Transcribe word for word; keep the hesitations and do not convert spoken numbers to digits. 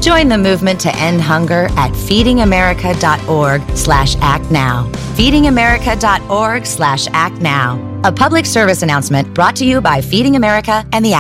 Join the movement to end hunger at feedingamerica.org slash act now. feedingamerica.org slash act now. A public service announcement brought to you by Feeding America and the